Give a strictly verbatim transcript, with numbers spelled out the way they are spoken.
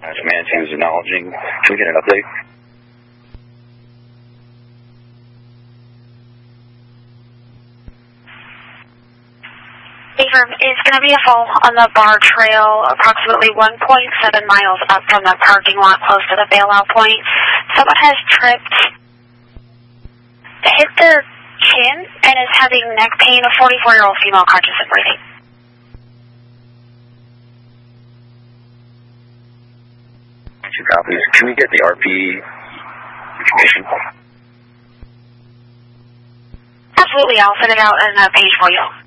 Command team is acknowledging. Can we get an update? Affirm is going to be a fall on the bar trail, approximately one point seven miles up from the parking lot close to the bailout point. Someone has tripped, hit their chin, and is having neck pain. A forty-four-year-old female conscious and breathing. Two copies. Can we get the R P information? Absolutely, I'll send it out on a page for you.